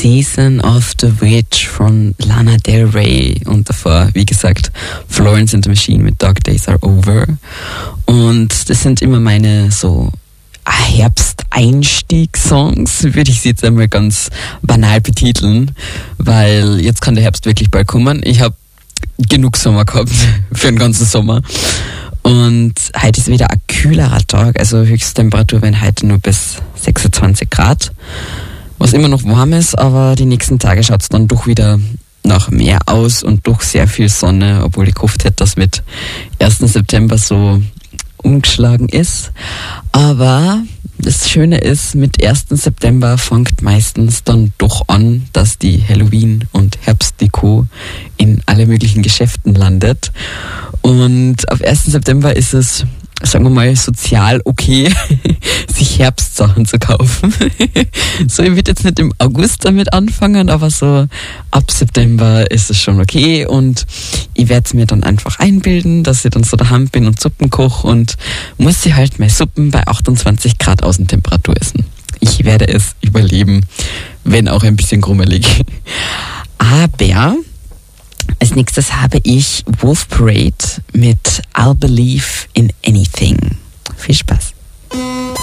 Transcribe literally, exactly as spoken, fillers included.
Season of the Witch von Lana Del Rey und davor, wie gesagt, Florence and the Machine mit Dark Days Are Over. Und das sind immer meine so Herbsteinstieg-Songs, würde ich sie jetzt einmal ganz banal betiteln, weil jetzt kann der Herbst wirklich bald kommen. Ich habe genug Sommer gehabt für den ganzen Sommer. Und heute ist wieder ein kühlerer Tag, also Höchsttemperatur werden heute nur bis sechsundzwanzig Grad, was immer noch warm ist, aber die nächsten Tage schaut es dann doch wieder nach mehr aus und doch sehr viel Sonne, obwohl ich gehofft hätte, dass mit ersten September so umgeschlagen ist. Aber das Schöne ist, mit ersten September fängt meistens dann doch an, dass die Halloween- und Herbstdeko in alle möglichen Geschäften landet. Und auf ersten September ist es, sagen wir mal, sozial okay, sich Herbstsachen zu kaufen. So, ich würde jetzt nicht im August damit anfangen, aber so ab September ist es schon okay und ich werde es mir dann einfach einbilden, dass ich dann so daheim bin und Suppen koche und muss sie halt meine Suppen bei achtundzwanzig Grad Außentemperatur essen. Ich werde es überleben, wenn auch ein bisschen grummelig. Aber als nächstes habe ich Wolf Parade mit I'll Believe in Anything. Viel Spaß.